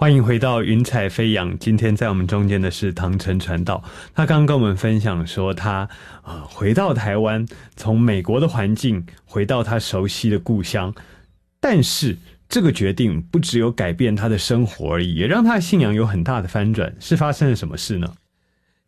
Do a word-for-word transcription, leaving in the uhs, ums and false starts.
欢迎回到云彩飞扬，今天在我们中间的是唐晨传道，他刚刚跟我们分享说他、呃、回到台湾，从美国的环境回到他熟悉的故乡，但是这个决定不只有改变他的生活而已，也让他的信仰有很大的翻转，是发生了什么事呢？